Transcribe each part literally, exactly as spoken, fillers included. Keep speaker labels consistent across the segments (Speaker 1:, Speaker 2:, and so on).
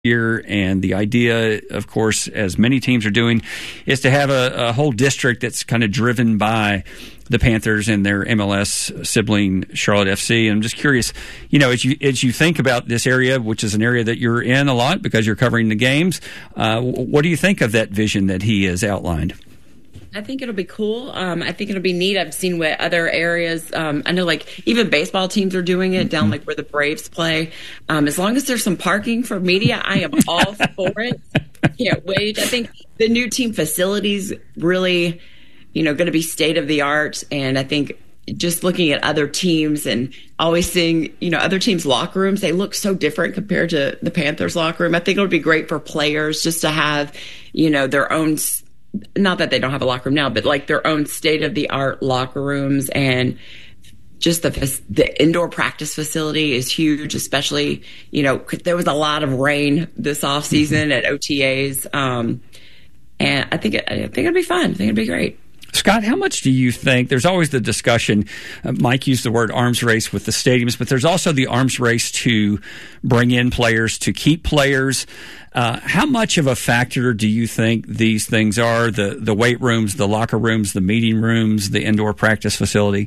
Speaker 1: year, and the idea, of course, as many teams are doing, is to have a, a whole district that's kind of driven by the Panthers and their M L S sibling Charlotte F C. And I'm just curious, you know, as you as you think about this area, which is an area that you're in a lot because you're covering the games, uh, what do you think of that vision that he has outlined?
Speaker 2: I think it'll be cool. Um, I think it'll be neat. I've seen what other areas, um, I know like even baseball teams are doing it down like where the Braves play. Um, as long as there's some parking for media, I am all for it. Can't wait. I think the new team facilities really, you know, going to be state of the art. And I think just looking at other teams and always seeing, you know, other teams' locker rooms, they look so different compared to the Panthers' locker room. I think it would be great for players just to have, you know, their own, not that they don't have a locker room now, but like their own state of the art locker rooms. And just the the indoor practice facility is huge, especially, you know, there was a lot of rain this off season mm-hmm. at O T As. Um, and I think, it, I think it'd be fun. I think it'd be great.
Speaker 1: Scott, how much do you think, there's always the discussion, uh, Mike used the word arms race with the stadiums, but there's also the arms race to bring in players, to keep players. Uh, how much of a factor do you think these things are, the, the weight rooms, the locker rooms, the meeting rooms, the indoor practice facility?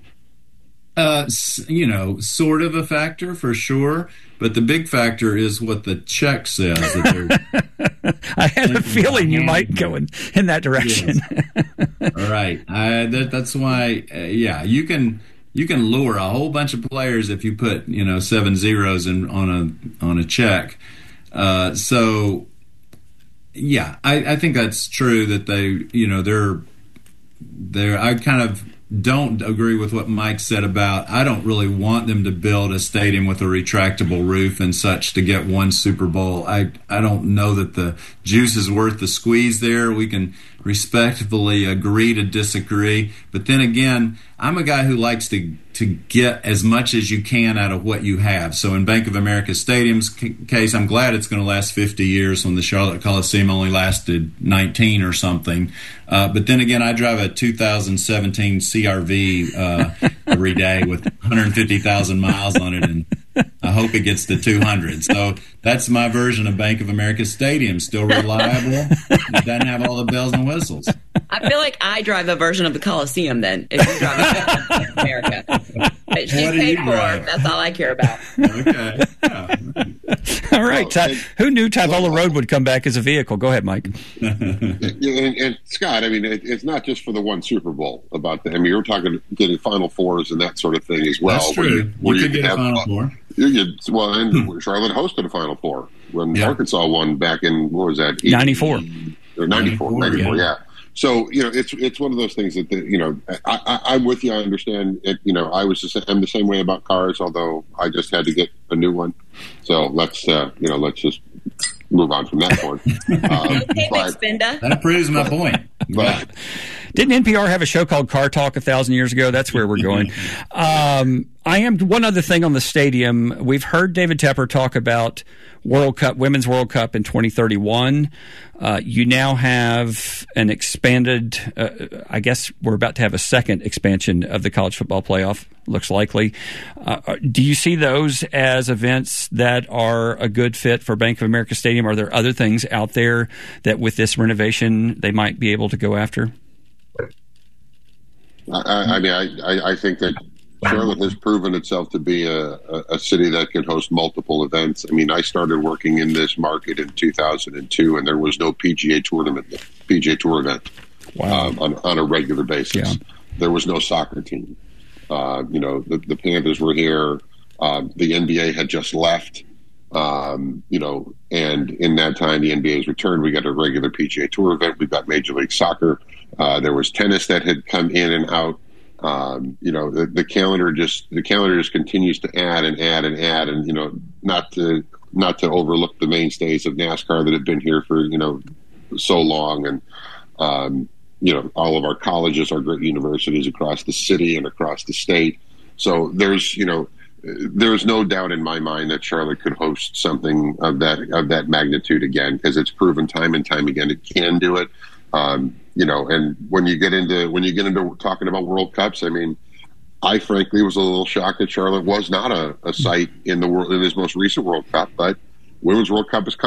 Speaker 3: Uh, you know, sort of a factor for sure, but the big factor is what the check says. That they're
Speaker 1: I had a feeling you might go in, in that direction.
Speaker 3: Yes. All right, I, that, that's why. Uh, yeah, you can you can lure a whole bunch of players if you put you know seven zeros in on a on a check. Uh, so yeah, I, I think that's true that they you know they're they're I kind of. don't agree with what Mike said about I don't really want them to build a stadium with a retractable roof and such to get one Super Bowl. I I don't know that the juice is worth the squeeze there. We can respectfully agree to disagree. But then again, I'm a guy who likes to to get as much as you can out of what you have. So in Bank of America Stadium's c- case, I'm glad it's going to last fifty years when the Charlotte Coliseum only lasted nineteen or something. Uh, but then again, I drive a two thousand seventeen C R V uh, every day with one hundred fifty thousand miles on it, and I hope it gets to two hundred. So that's my version of Bank of America Stadium. Still reliable. It doesn't have all the bells and whistles.
Speaker 2: I feel like I drive a version of the Coliseum then, if you drive a Bank of America. She's paid for.
Speaker 3: Drive?
Speaker 2: That's all I care about.
Speaker 3: Okay. Yeah.
Speaker 1: All right. Ty- who knew Tyvola Road would come back as a vehicle? Go ahead, Mike.
Speaker 4: and, and Scott, I mean, it, it's not just for the one Super Bowl about that. I mean, you're talking getting Final Fours and that sort of thing as well.
Speaker 3: That's true.
Speaker 4: You,
Speaker 3: you could
Speaker 4: you
Speaker 3: get
Speaker 4: have,
Speaker 3: a Final Four.
Speaker 4: You, you, well, and Charlotte hosted a Final Four when
Speaker 3: yeah.
Speaker 4: Arkansas won back in, what was that?
Speaker 1: ninety-four
Speaker 4: Or ninety-four. ninety-four, yeah. yeah. So, you know, it's it's one of those things that, the, you know, I, I, I'm with you. I understand it. You know, I was just, I'm the same way about cars, although I just had to get a new one. So let's, uh, you know, let's just move on from that point. Um,
Speaker 2: hey,
Speaker 4: but,
Speaker 3: that proves my point.
Speaker 4: But,
Speaker 1: Didn't N P R have a show called Car Talk a thousand years ago? That's where we're going. um, I am one other thing on the stadium. We've heard David Tepper talk about World Cup, Women's World Cup in twenty thirty-one. Uh, you now have an expanded, uh, I guess we're about to have a second expansion of the college football playoff, looks likely. Uh, do you see those as events that are a good fit for Bank of America Stadium? Are there other things out there that with this renovation they might be able to go after?
Speaker 4: I, I mean, I, I think that Charlotte has proven itself to be a, a, a city that can host multiple events. I mean, I started working in this market in two thousand two, and there was no P G A tournament, P G A Tour event
Speaker 1: wow.
Speaker 4: um, on, on a regular basis.
Speaker 1: Yeah.
Speaker 4: There was no soccer team. Uh, you know, the, the Panthers were here. Um, the N B A had just left. Um, you know, and in that time, the N B A's returned. We got a regular P G A Tour event. We got Major League Soccer. Uh, there was tennis that had come in and out. Um, you know, the, the calendar just the calendar just continues to add and add and add, and you know, not to not to overlook the mainstays of NASCAR that have been here for you know so long, and um, you know, all of our colleges, our great universities across the city and across the state. So there's you know, there's no doubt in my mind that Charlotte could host something of that of that magnitude again, because it's proven time and time again it can do it. Um, you know, and when you get into when you get into talking about World Cups, I mean, I frankly was a little shocked that Charlotte was not a, a site in the world in his most recent World Cup, but Women's World Cup is